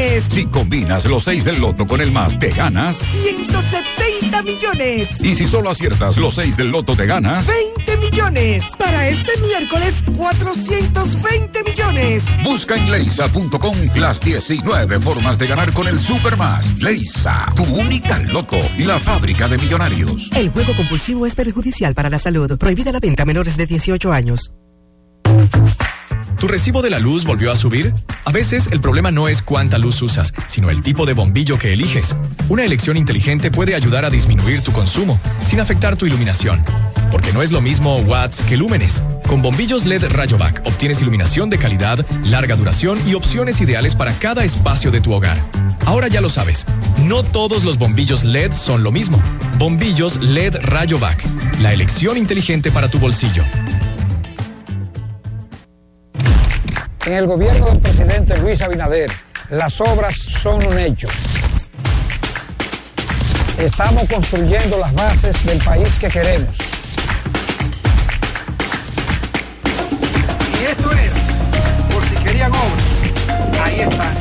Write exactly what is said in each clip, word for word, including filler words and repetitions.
millones. Si combinas los seis del loto con el más, te ganas ciento setenta millones. Y si solo aciertas los seis del loto, te ganas veinte millones. Para este miércoles, cuatrocientos veinte millones. Busca en leisa punto com las diecinueve formas de ganar con el Supermás. Leisa, tu única loto, la fábrica de millonarios. El juego compulsivo es perjudicial para la salud. Prohibida la venta a menores de dieciocho años. ¿Tu recibo de la luz volvió a subir? A veces el problema no es cuánta luz usas, sino el tipo de bombillo que eliges. Una elección inteligente puede ayudar a disminuir tu consumo, sin afectar tu iluminación. Porque no es lo mismo watts que lúmenes. Con bombillos L E D Rayovac obtienes iluminación de calidad, larga duración y opciones ideales para cada espacio de tu hogar. Ahora ya lo sabes, no todos los bombillos L E D son lo mismo. Bombillos L E D Rayovac, la elección inteligente para tu bolsillo. En el gobierno del presidente Luis Abinader, las obras son un hecho. Estamos construyendo las bases del país que queremos. Y esto era, por si querían obras, ahí están.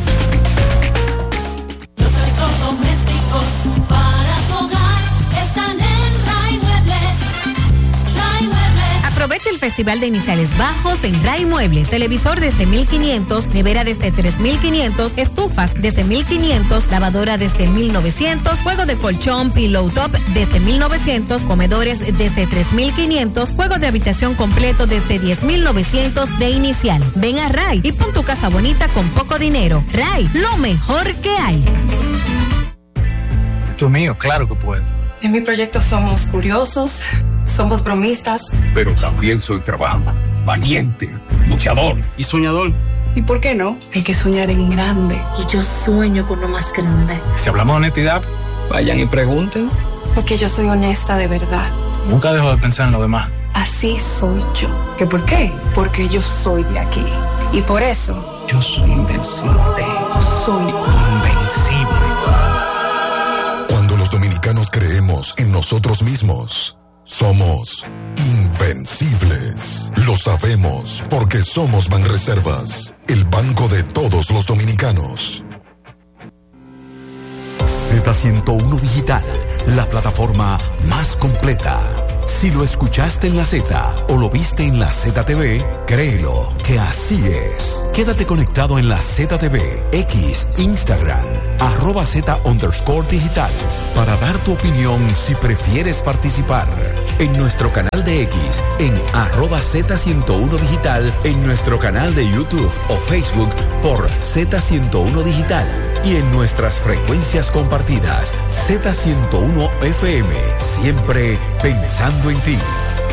Los electrodomésticos para tu hogar están en Ray Muebles. Ray Muebles. Aprovecha el Festival de Iniciales Bajos en Ray Muebles. Televisor desde mil quinientos, nevera desde tres mil quinientos, estufas desde mil quinientos, lavadora desde mil novecientos, juego de colchón, pillow top desde mil novecientos, comedores desde tres mil quinientos, juego de habitación completo desde diez mil novecientos de inicial. Ven a Ray y pon tu casa bonita con poco dinero. Ray, lo mejor que hay. Tú mío, claro que puedo. En mi proyecto somos curiosos, somos bromistas. Pero también soy trabajador, valiente, luchador y soñador. ¿Y por qué no? Hay que soñar en grande. Y yo sueño con lo más grande. Si hablamos de honestidad, vayan y pregunten. Porque yo soy honesta de verdad. Nunca dejo de pensar en lo demás. Así soy yo. ¿Qué por qué? Porque yo soy de aquí. Y por eso... yo soy invencible. Soy invencible. Cuando los dominicanos creemos en nosotros mismos, somos invencibles. Lo sabemos porque somos Banreservas, el banco de todos los dominicanos. Z ciento uno Digital, la plataforma más completa. Si lo escuchaste en la Z o lo viste en la Z T V, créelo que así es. Quédate conectado en la Z T V, X, Instagram, arroba Z underscore digital, para dar tu opinión si prefieres participar. En nuestro canal de X, en arroba Z ciento uno Digital, en nuestro canal de YouTube o Facebook por Z ciento uno Digital y en nuestras frecuencias compartidas, Z ciento uno F M, siempre pensando en ti.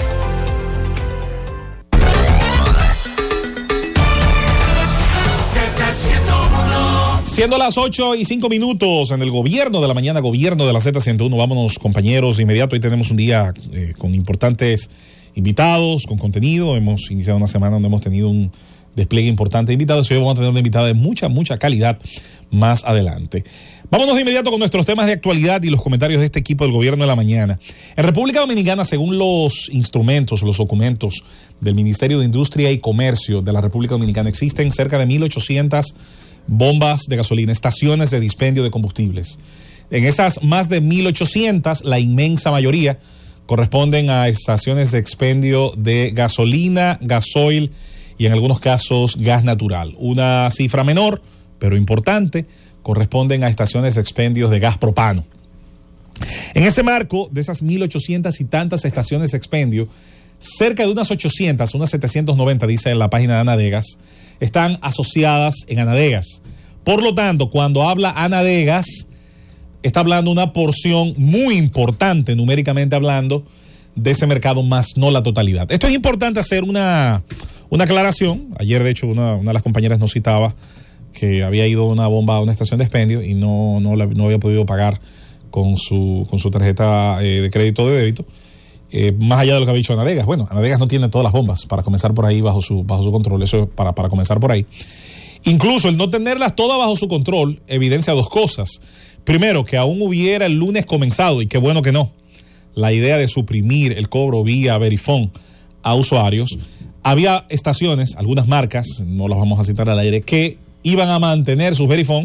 Siendo las ocho y cinco minutos en el gobierno de la mañana, gobierno de la Z ciento uno, vámonos compañeros de inmediato. Hoy tenemos un día eh, con importantes invitados, con contenido. Hemos iniciado una semana donde hemos tenido un despliegue importante de invitados y hoy vamos a tener una invitada de mucha, mucha calidad más adelante. Vámonos de inmediato con nuestros temas de actualidad y los comentarios de este equipo del gobierno de la mañana. En República Dominicana, según los instrumentos, los documentos del Ministerio de Industria y Comercio de la República Dominicana, existen cerca de mil ochocientas bombas de gasolina, estaciones de dispendio de combustibles. En esas más de mil ochocientas, la inmensa mayoría corresponden a estaciones de expendio de gasolina, gasoil y en algunos casos gas natural. Una cifra menor, pero importante, corresponden a estaciones de expendios de gas propano. En ese marco, de esas mil ochocientas y tantas estaciones de expendio, cerca de unas ochocientas, unas setecientas noventa, dice en la página de Anadegas, están asociadas en Anadegas. Por lo tanto, cuando habla Anadegas, está hablando una porción muy importante, numéricamente hablando, de ese mercado, más no la totalidad. Esto es importante hacer una, una aclaración. Ayer, de hecho, una, una de las compañeras nos citaba que había ido una bomba a una estación de expendio y no, no, la, no había podido pagar con su, con su tarjeta eh, de crédito o de débito. Eh, más allá de lo que ha dicho Anadegas. Bueno, Anadegas no tiene todas las bombas, para comenzar por ahí, bajo su, bajo su control. Eso es para, para comenzar por ahí. Incluso el no tenerlas todas bajo su control evidencia dos cosas. Primero, que aún hubiera el lunes comenzado, y qué bueno que no, la idea de suprimir el cobro vía Verifone a usuarios. Había estaciones, algunas marcas, no las vamos a citar al aire, que iban a mantener sus Verifone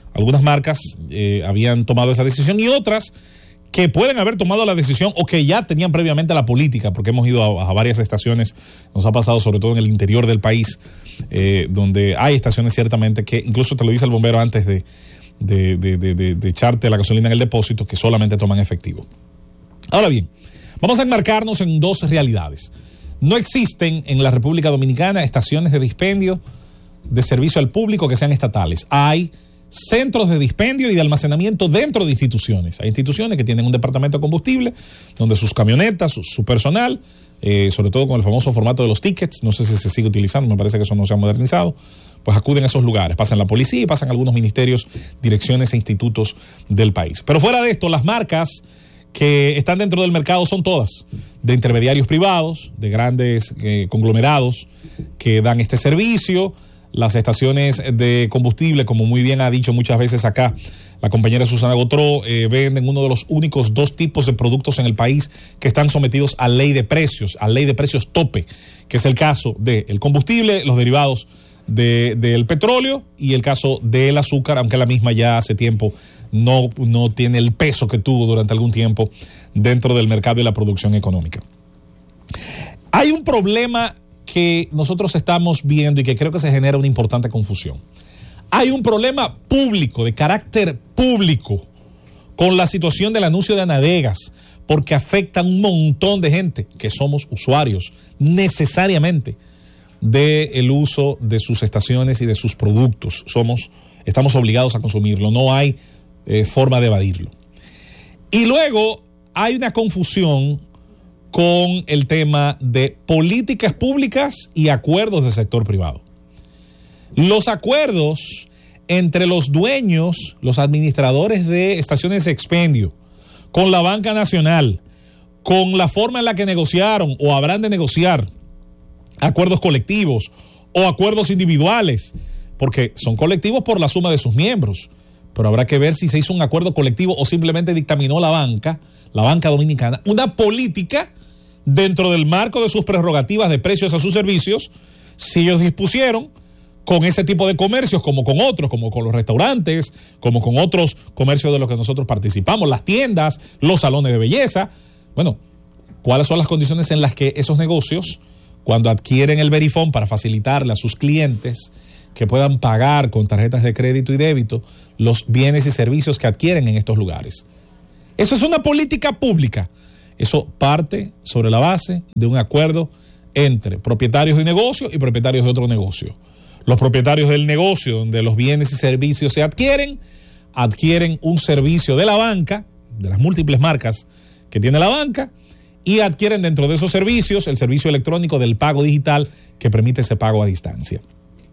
Algunas marcas eh, habían tomado esa decisión y otras que pueden haber tomado la decisión o que ya tenían previamente la política, porque hemos ido a, a varias estaciones, nos ha pasado sobre todo en el interior del país, eh, donde hay estaciones ciertamente que incluso te lo dice el bombero antes de, de, de, de, de, de echarte la gasolina en el depósito, que solamente toman efectivo. Ahora bien, vamos a enmarcarnos en dos realidades. No existen en la República Dominicana estaciones de dispendio de servicio al público que sean estatales. Hay centros de dispendio y de almacenamiento dentro de instituciones. Hay instituciones que tienen un departamento de combustible donde sus camionetas, su, su personal, eh, sobre todo con el famoso formato de los tickets, no sé si se sigue utilizando, me parece que eso no se ha modernizado, pues acuden a esos lugares, pasan la policía y pasan algunos ministerios, direcciones e institutos del país. Pero fuera de esto, las marcas que están dentro del mercado son todas de intermediarios privados, de grandes eh, conglomerados que dan este servicio. Las estaciones de combustible, como muy bien ha dicho muchas veces acá la compañera Susana Gotró, eh, venden uno de los únicos dos tipos de productos en el país que están sometidos a ley de precios, a ley de precios tope, que es el caso del combustible, los derivados de, del petróleo y el caso del azúcar, aunque la misma ya hace tiempo no, no tiene el peso que tuvo durante algún tiempo dentro del mercado y la producción económica. Hay un problema que nosotros estamos viendo y que creo que se genera una importante confusión. Hay un problema público, de carácter público, con la situación del anuncio de Anadegas, porque afecta a un montón de gente que somos usuarios necesariamente del uso de sus estaciones y de sus productos. Somos, estamos obligados a consumirlo, no hay eh, forma de evadirlo. Y luego hay una confusión con el tema de políticas públicas y acuerdos del sector privado. Los acuerdos entre los dueños, los administradores de estaciones de expendio, con la banca nacional, con la forma en la que negociaron o habrán de negociar acuerdos colectivos o acuerdos individuales, porque son colectivos por la suma de sus miembros, pero habrá que ver si se hizo un acuerdo colectivo o simplemente dictaminó la banca, la banca dominicana, una política dentro del marco de sus prerrogativas de precios a sus servicios, si ellos dispusieron con ese tipo de comercios, como con otros, como con los restaurantes, como con otros comercios de los que nosotros participamos, las tiendas, los salones de belleza. Bueno, ¿cuáles son las condiciones en las que esos negocios, cuando adquieren el Verifone para facilitarle a sus clientes que puedan pagar con tarjetas de crédito y débito los bienes y servicios que adquieren en estos lugares? Eso es una política pública. Eso parte sobre la base de un acuerdo entre propietarios de negocio y propietarios de otro negocio. Los propietarios del negocio donde los bienes y servicios se adquieren, adquieren un servicio de la banca, de las múltiples marcas que tiene la banca, y adquieren dentro de esos servicios el servicio electrónico del pago digital que permite ese pago a distancia.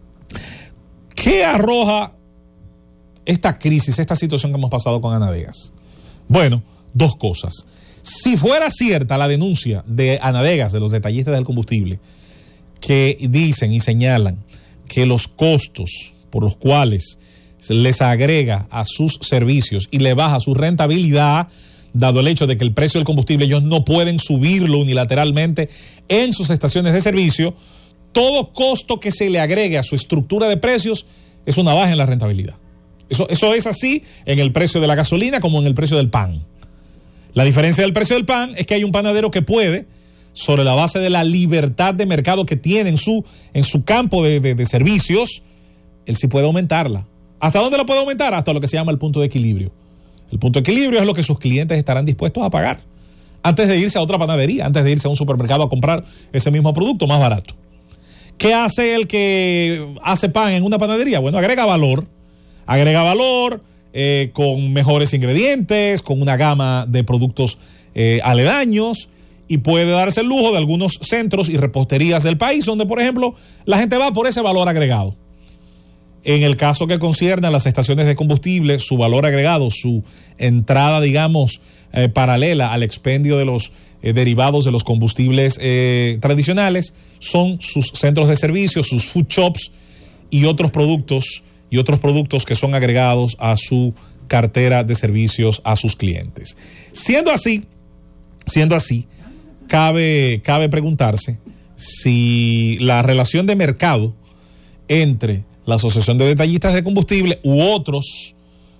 ¿Qué arroja esta crisis, esta situación que hemos pasado con Anadegas? Bueno, dos cosas. Si fuera cierta la denuncia de Anadegas, de los detallistas del combustible, que dicen y señalan que los costos por los cuales se les agrega a sus servicios y le baja su rentabilidad, dado el hecho de que el precio del combustible ellos no pueden subirlo unilateralmente en sus estaciones de servicio, todo costo que se le agregue a su estructura de precios es una baja en la rentabilidad. Eso, eso es así en el precio de la gasolina como en el precio del pan. La diferencia del precio del pan es que hay un panadero que puede, sobre la base de la libertad de mercado que tiene en su, en su campo de, de, de servicios, él sí puede aumentarla. ¿Hasta dónde la puede aumentar? Hasta lo que se llama el punto de equilibrio. El punto de equilibrio es lo que sus clientes estarán dispuestos a pagar antes de irse a otra panadería, antes de irse a un supermercado a comprar ese mismo producto más barato. ¿Qué hace el que hace pan en una panadería? Bueno, agrega valor, agrega valor eh, con mejores ingredientes, con una gama de productos eh, aledaños, y puede darse el lujo de algunos centros y reposterías del país donde, por ejemplo, la gente va por ese valor agregado. En el caso que concierne a las estaciones de combustible, su valor agregado, su entrada, digamos, eh, paralela al expendio de los eh, derivados de los combustibles eh, tradicionales, son sus centros de servicio, sus food shops y otros productos y otros productos que son agregados a su cartera de servicios a sus clientes. Siendo así, siendo así, cabe, cabe preguntarse si la relación de mercado entre la Asociación de Detallistas de Combustible u otros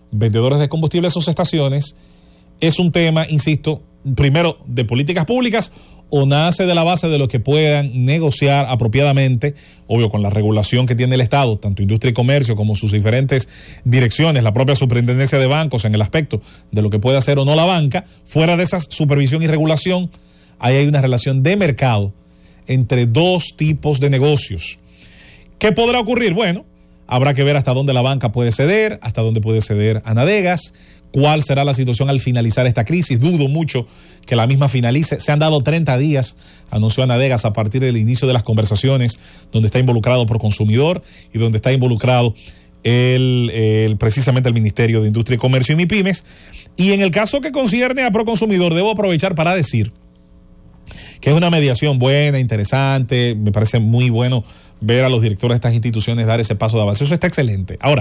vendedores de combustible a sus estaciones, es un tema, insisto, primero de políticas públicas o nace de la base de lo que puedan negociar apropiadamente, obvio con la regulación que tiene el Estado, tanto industria y comercio como sus diferentes direcciones, la propia superintendencia de bancos en el aspecto de lo que puede hacer o no la banca. Fuera de esa supervisión y regulación, ahí hay una relación de mercado entre dos tipos de negocios. ¿Qué podrá ocurrir? Bueno, habrá que ver hasta dónde la banca puede ceder, hasta dónde puede ceder Anadegas, cuál será la situación al finalizar esta crisis. Dudo mucho que la misma finalice. Se han dado treinta días, anunció Anadegas, a partir del inicio de las conversaciones, donde está involucrado Proconsumidor y donde está involucrado el, el, precisamente el Ministerio de Industria y Comercio y MIPYMES. Y en el caso que concierne a Proconsumidor, debo aprovechar para decir que es una mediación buena, interesante. Me parece muy bueno ver a los directores de estas instituciones dar ese paso de avance. Eso está excelente. Ahora,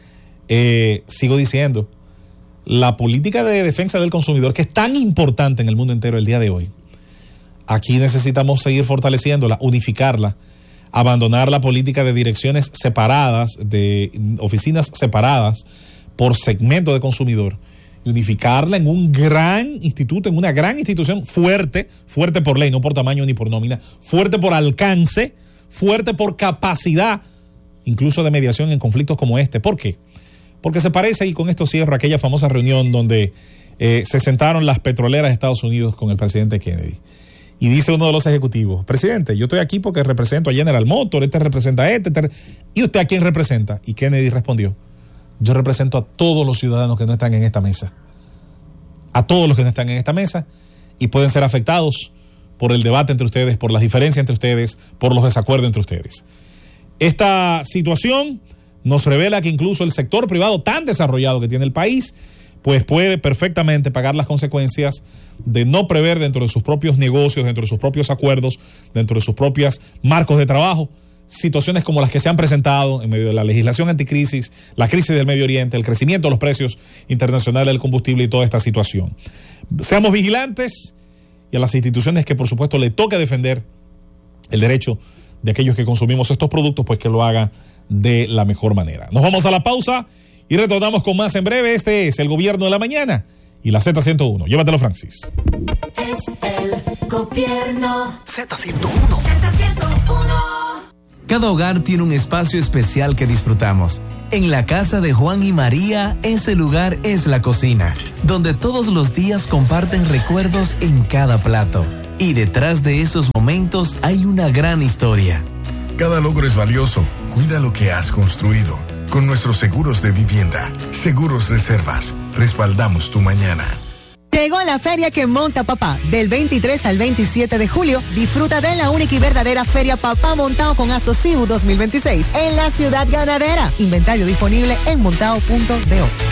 eh, sigo diciendo, la política de defensa del consumidor, que es tan importante en el mundo entero el día de hoy, aquí necesitamos seguir fortaleciéndola, unificarla, abandonar la política de direcciones separadas, de oficinas separadas por segmento de consumidor, y unificarla en un gran instituto, en una gran institución fuerte, fuerte por ley, no por tamaño ni por nómina, fuerte por alcance, fuerte por capacidad, incluso de mediación en conflictos como este. ¿Por qué? Porque se parece, y con esto cierro, aquella famosa reunión donde eh, se sentaron las petroleras de Estados Unidos con el presidente Kennedy. Y dice uno de los ejecutivos: presidente, yo estoy aquí porque represento a General Motors, este representa a este, este, ¿y usted a quién representa? Y Kennedy respondió: yo represento a todos los ciudadanos que no están en esta mesa. A todos los que no están en esta mesa y pueden ser afectados por el debate entre ustedes, por las diferencias entre ustedes, por los desacuerdos entre ustedes. Esta situación nos revela que incluso el sector privado tan desarrollado que tiene el país, pues puede perfectamente pagar las consecuencias de no prever dentro de sus propios negocios, dentro de sus propios acuerdos, dentro de sus propios marcos de trabajo, situaciones como las que se han presentado en medio de la legislación anticrisis, la crisis del Medio Oriente, el crecimiento de los precios internacionales del combustible y toda esta situación. Seamos vigilantes, y a las instituciones que por supuesto le toca defender el derecho de aquellos que consumimos estos productos, pues que lo hagan de la mejor manera. Nos vamos a la pausa y retornamos con más en breve. Este es El Gobierno de la Mañana y la Z ciento uno. Llévatelo, Francis. Es el gobierno. Z ciento uno. Z ciento uno. Cada hogar tiene un espacio especial que disfrutamos. En la casa de Juan y María, ese lugar es la cocina, donde todos los días comparten recuerdos en cada plato. Y detrás de esos momentos hay una gran historia. Cada logro es valioso. Cuida lo que has construido. Con nuestros seguros de vivienda, Seguros Reservas, respaldamos tu mañana. Llegó la feria que monta papá. Del veintitrés al veintisiete de julio, disfruta de la única y verdadera Feria Papá Montao con Asociu dos mil veintiséis en la Ciudad Ganadera. Inventario disponible en montao punto do.